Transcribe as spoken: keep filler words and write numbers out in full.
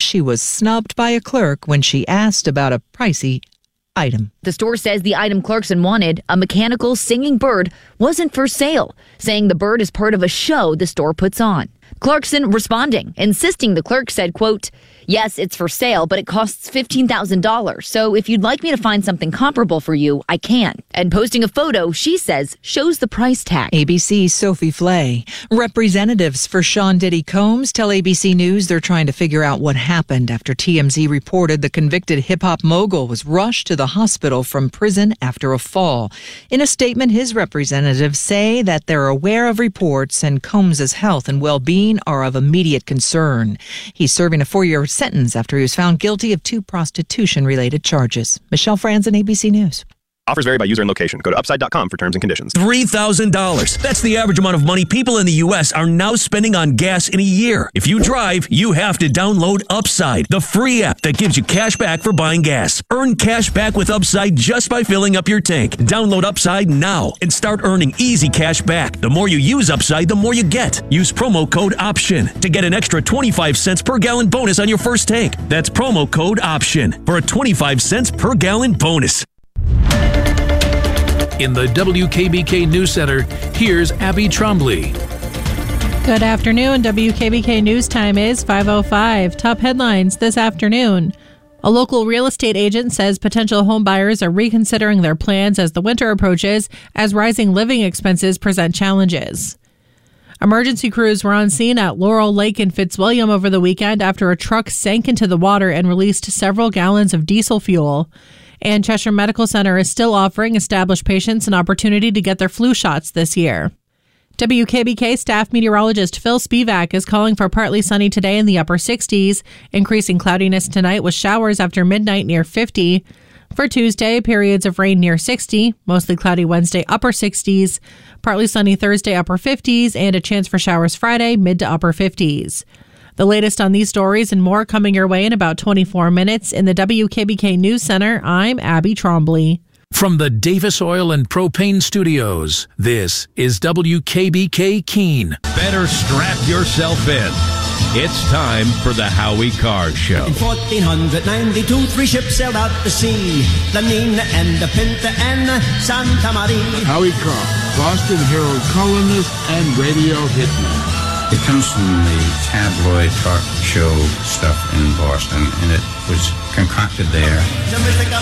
she was snubbed by a clerk when she asked about a pricey item. The store says the item Clarkson wanted, a mechanical singing bird, wasn't for sale, saying the bird is part of a show the store puts on. Clarkson responding, insisting the clerk said, quote, "Yes, it's for sale, but it costs fifteen thousand dollars. So if you'd like me to find something comparable for you, I can." And posting a photo, she says, shows the price tag. A B C's Sophie Flay. Representatives for Sean Diddy Combs tell A B C News they're trying to figure out what happened after T M Z reported the convicted hip-hop mogul was rushed to the hospital from prison after a fall. In a statement, his representatives say that they're aware of reports and Combs' health and well-being are of immediate concern. He's serving a four-year sentence after he was found guilty of two prostitution-related charges. Michelle Franzen, A B C News. Offers vary by user and location. Go to upside dot com for terms and conditions. three thousand dollars. That's the average amount of money people in the U S are now spending on gas in a year. If you drive, you have to download Upside, the free app that gives you cash back for buying gas. Earn cash back with Upside just by filling up your tank. Download Upside now and start earning easy cash back. The more you use Upside, the more you get. Use promo code OPTION to get an extra twenty-five cents per gallon bonus on your first tank. That's promo code OPTION for a twenty-five cents per gallon bonus. In the W K B K News Center, here's Abby Trombley. Good afternoon. W K B K News time is five oh five. Top headlines this afternoon. A local real estate agent says potential home buyers are reconsidering their plans as the winter approaches, as rising living expenses present challenges. Emergency crews were on scene at Laurel Lake in Fitzwilliam over the weekend after a truck sank into the water and released several gallons of diesel fuel. And Cheshire Medical Center is still offering established patients an opportunity to get their flu shots this year. W K B K staff meteorologist Phil Spivak is calling for partly sunny today in the upper sixties, increasing cloudiness tonight with showers after midnight near fifty. For Tuesday, periods of rain near sixty, mostly cloudy Wednesday, upper sixties, partly sunny Thursday, upper fifties, and a chance for showers Friday, mid to upper fifties. The latest on these stories and more coming your way in about twenty-four minutes. In the W K B K News Center, I'm Abby Trombley. From the Davis Oil and Propane Studios, this is W K B K Keene. Better strap yourself in. It's time for the Howie Carr Show. In fourteen ninety-two, three ships sailed out to sea. The Nina and the Pinta and the Santa Maria. Howie Carr, Boston Herald columnist and radio hitman. It comes from the tabloid talk show stuff in Boston, and it was concocted there.